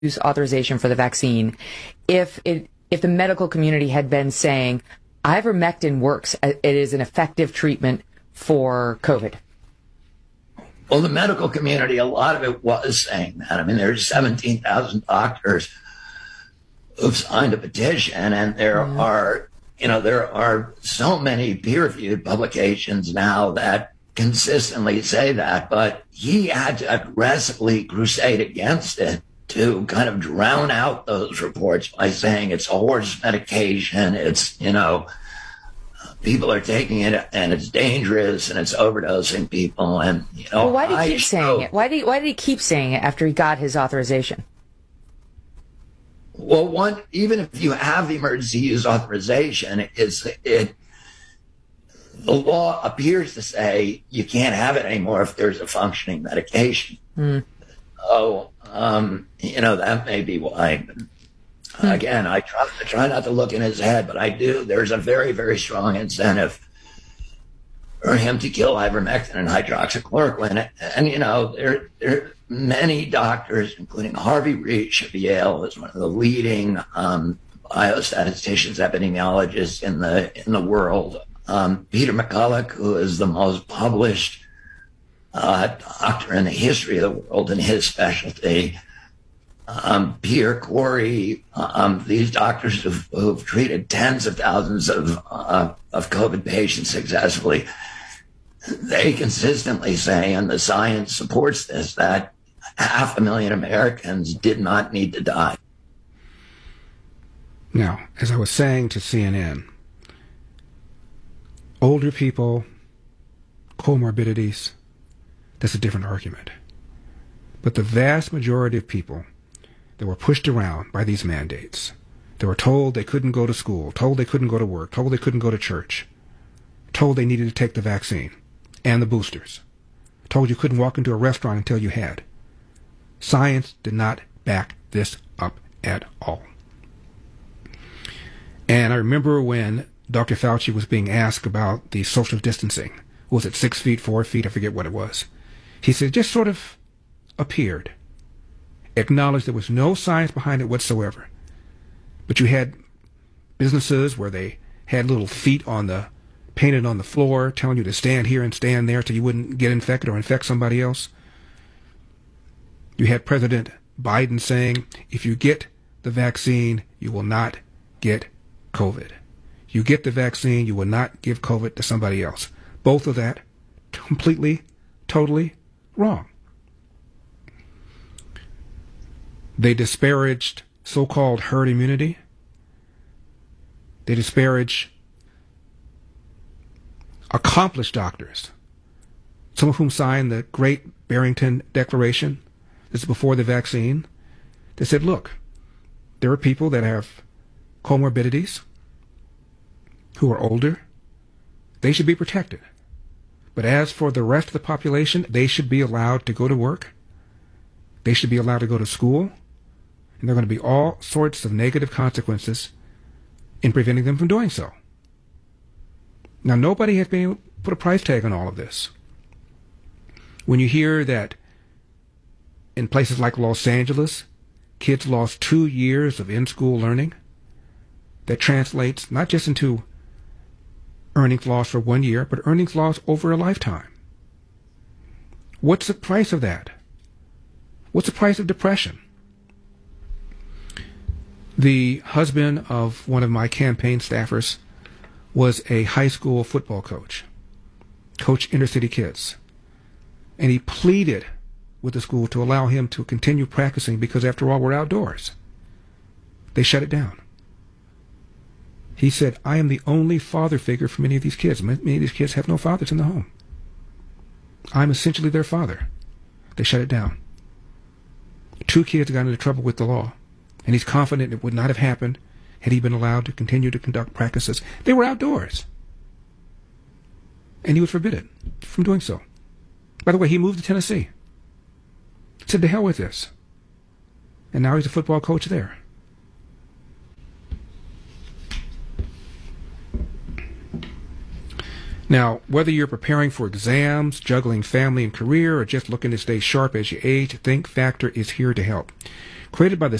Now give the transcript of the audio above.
use authorization for the vaccine if the medical community had been saying ivermectin works, it is an effective treatment for COVID? Well, the medical community, a lot of it was saying that. I mean, there's 17,000 doctors who've signed a petition, and there are so many peer-reviewed publications now that consistently say that, but he had to aggressively crusade against it to kind of drown out those reports by saying it's a horse medication, it's, people are taking it and it's dangerous and it's overdosing people. And, well, why did he keep saying it? Why did he keep saying it after he got his authorization? Well, even if you have the emergency use authorization, the law appears to say you can't have it anymore if there's a functioning medication. So, that may be why. Again, I try not to look in his head, but I do. There's a very, very strong incentive for him to kill ivermectin and hydroxychloroquine. And, there are many doctors, including Harvey Reich of Yale, who's one of the leading biostatisticians, epidemiologists in the world. Peter McCulloch, who is the most published doctor in the history of the world in his specialty. Pierre Corey, these doctors who've treated tens of thousands of COVID patients successfully, they consistently say, and the science supports this, that 500,000 Americans did not need to die. Now, as I was saying to CNN, older people, comorbidities, that's a different argument. But the vast majority of people that were pushed around by these mandates, they were told they couldn't go to school, told they couldn't go to work, told they couldn't go to church, told they needed to take the vaccine and the boosters, told you couldn't walk into a restaurant until you had. Science did not back this up at all. And I remember when Dr. Fauci was being asked about the social distancing. Was it 6 feet, 4 feet? I forget what it was. He said, just sort of appeared. Acknowledged there was no science behind it whatsoever. But you had businesses where they had little feet painted on the floor, telling you to stand here and stand there so you wouldn't get infected or infect somebody else. You had President Biden saying, if you get the vaccine, you will not get COVID. You get the vaccine, you will not give COVID to somebody else. Both of that completely, totally wrong. They disparaged so-called herd immunity. They disparage accomplished doctors, some of whom signed the Great Barrington Declaration. This is before the vaccine. They said, look, there are people that have comorbidities who are older. They should be protected. But as for the rest of the population, they should be allowed to go to work. They should be allowed to go to school. And there are going to be all sorts of negative consequences in preventing them from doing so. Now, nobody has been able to put a price tag on all of this. When you hear that in places like Los Angeles, kids lost 2 years of in-school learning, that translates not just into earnings lost for 1 year, but earnings lost over a lifetime. What's the price of that? What's the price of depression? The husband of one of my campaign staffers was a high school football coach, coached inner city kids. And he pleaded with the school to allow him to continue practicing because, after all, we're outdoors. They shut it down. He said, I am the only father figure for many of these kids. Many of these kids have no fathers in the home. I'm essentially their father. They shut it down. 2 kids got into trouble with the law, and he's confident it would not have happened had he been allowed to continue to conduct practices. They were outdoors, and he was forbidden from doing so. By the way, he moved to Tennessee. Said, to hell with this. And now he's a football coach there. Now, whether you're preparing for exams, juggling family and career, or just looking to stay sharp as you age, Think Factor is here to help. created by the